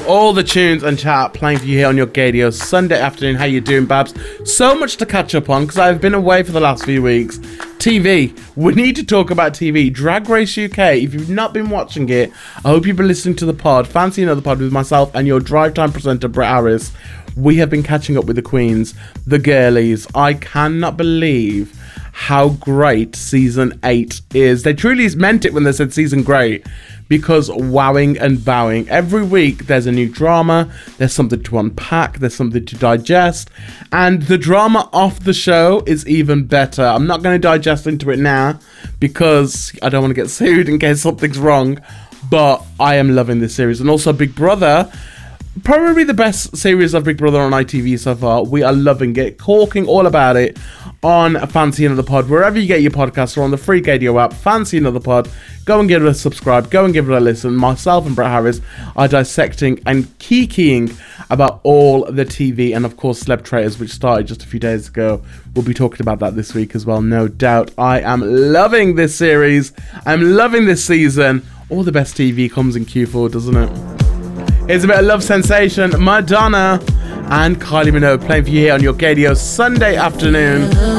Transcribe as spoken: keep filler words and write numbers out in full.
all the tunes and chat playing for you here on your Gadio Sunday afternoon. How you doing, Babs? So much to catch up on because I've been away for the last few weeks. T V. We need to talk about T V. Drag Race U K. If you've not been watching it, I hope you've been listening to the pod. Fancy another pod with myself and your drive time presenter, Brett Harris. We have been catching up with the queens, the girlies. I cannot believe how great season eight is. They truly meant it when they said season great, because wowing and bowing. Every week there's a new drama, there's something to unpack, there's something to digest, and the drama off the show is even better. I'm not going to digest into it now because I don't want to get sued in case something's wrong, but I am loving this series. And also Big Brother, probably the best series of Big Brother on I T V so far. We are loving it, talking all about it on Fancy Another Pod, wherever you get your podcasts, or on the free Gadio app, Fancy Another Pod. Go and give it a subscribe, go and give it a listen. Myself and Brett Harris are dissecting and kikiing about all the T V and of course Celeb Traitors, which started just a few days ago. We'll be talking about that this week as well, no doubt. I am loving this series, I'm loving this season. All the best T V comes in Q four, doesn't it? Here's a bit of love sensation, Madonna and Kylie Minogue playing for you here on your Gadio Sunday afternoon.